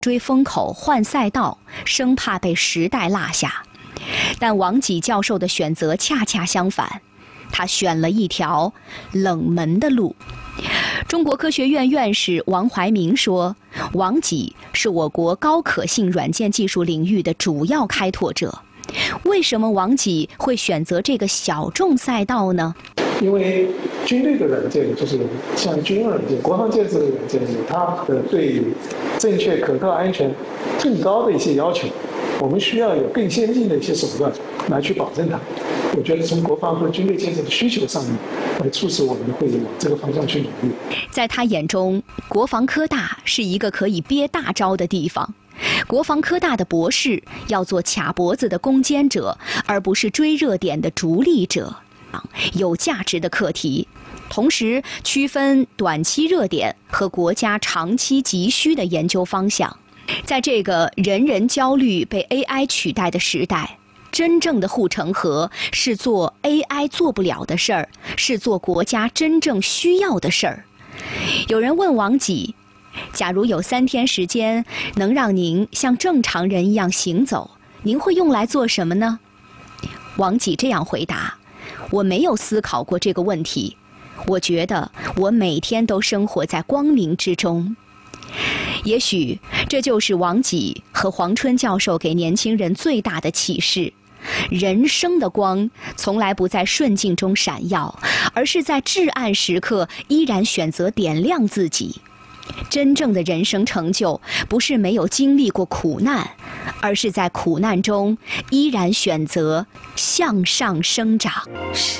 追风口、换赛道，生怕被时代落下。但王己教授的选择恰恰相反，他选了一条冷门的路。中国科学院院士王怀民说，王己是我国高可信软件技术领域的主要开拓者。为什么王己会选择这个小众赛道呢？ 因为军队的软件，就是像军用软件、国防建设的软件，它的对正确、可靠、安全更高的一些要求，我们需要有更先进的一些手段来去保证它。我觉得从国防和军队建设的需求上面，来促使我们会往这个方向去努力。 在他眼中，国防科大是一个可以憋大招的地方。国防科大的博士要做卡脖子的攻坚者，而不是追热点的逐利者。有价值的课题，同时区分短期热点和国家长期急需的研究方向。在这个人人焦虑被 AI 取代的时代，真正的护城河是做 AI 做不了的事儿，是做国家真正需要的事儿。有人问王己，假如有3天时间能让您像正常人一样行走，您会用来做什么呢？王己这样回答，我没有思考过这个问题，我觉得我每天都生活在光明之中。也许这就是王己和黄春教授给年轻人最大的启示，人生的光从来不在顺境中闪耀，而是在至暗时刻依然选择点亮自己。真正的人生成就不是没有经历过苦难，而是在苦难中依然选择向上生长。